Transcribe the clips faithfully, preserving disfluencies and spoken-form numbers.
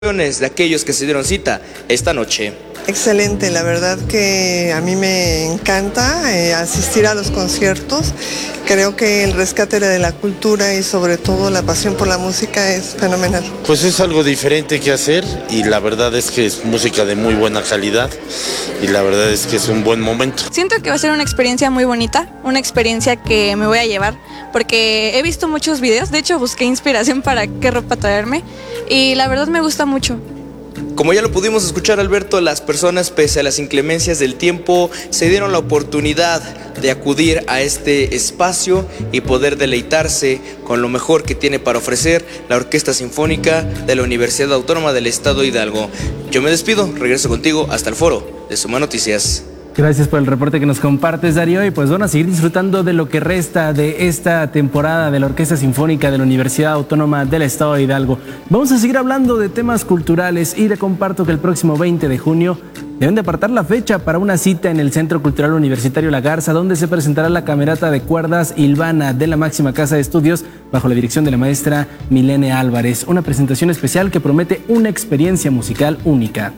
de aquellos que se dieron cita esta noche. Excelente, la verdad que a mí me encanta eh, asistir a los conciertos. Creo que el rescate de la cultura y sobre todo la pasión por la música es fenomenal. Pues es algo diferente que hacer y la verdad es que es música de muy buena calidad y la verdad es que es un buen momento. Siento que va a ser una experiencia muy bonita, una experiencia que me voy a llevar porque he visto muchos videos, de hecho busqué inspiración para qué ropa traerme y la verdad me gusta mucho. Como ya lo pudimos escuchar, Alberto, las personas, pese a las inclemencias del tiempo, se dieron la oportunidad de acudir a este espacio y poder deleitarse con lo mejor que tiene para ofrecer la Orquesta Sinfónica de la Universidad Autónoma del Estado de Hidalgo. Yo me despido, regreso contigo hasta el foro de Suma Noticias. Gracias por el reporte que nos compartes, Darío, y pues van a seguir disfrutando de lo que resta de esta temporada de la Orquesta Sinfónica de la Universidad Autónoma del Estado de Hidalgo. Vamos a seguir hablando de temas culturales y le comparto que el próximo veinte de junio deben de apartar la fecha para una cita en el Centro Cultural Universitario La Garza, donde se presentará la camerata de cuerdas Ilvana de la máxima casa de estudios bajo la dirección de la maestra Milene Álvarez. Una presentación especial que promete una experiencia musical única.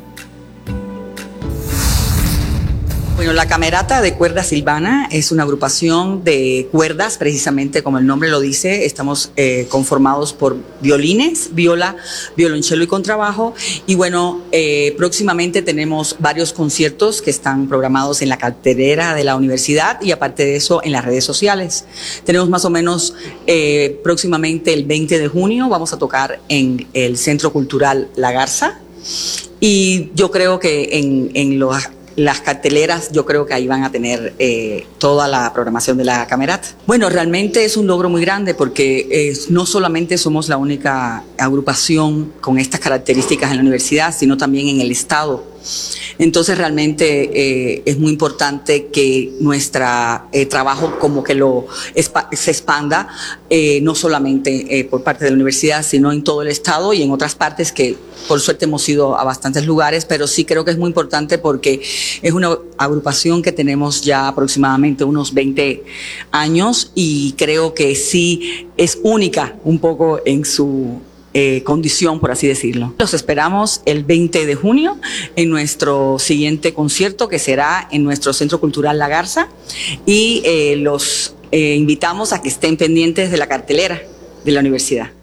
Bueno, la Camerata de Cuerdas Ilvana es una agrupación de cuerdas, precisamente como el nombre lo dice. Estamos eh, conformados por violines, viola, violonchelo y contrabajo. Y bueno, eh, próximamente tenemos varios conciertos que están programados en la cartelera de la universidad y aparte de eso en las redes sociales. Tenemos más o menos eh, próximamente el veinte de junio, vamos a tocar en el Centro Cultural La Garza. Y yo creo que en, en los... Las carteleras, yo creo que ahí van a tener eh, toda la programación de la Camerata. Bueno, realmente es un logro muy grande porque eh, no solamente somos la única agrupación con estas características en la universidad, sino también en el estado. Entonces realmente eh, es muy importante que nuestro eh, trabajo como que lo se expanda, eh, no solamente eh, por parte de la universidad, sino en todo el estado y en otras partes que por suerte hemos ido a bastantes lugares, pero sí creo que es muy importante porque es una agrupación que tenemos ya aproximadamente unos veinte años y creo que sí es única un poco en su Eh, condición, por así decirlo. Los esperamos el veinte de junio en nuestro siguiente concierto que será en nuestro Centro Cultural La Garza y eh, los eh, invitamos a que estén pendientes de la cartelera de la universidad.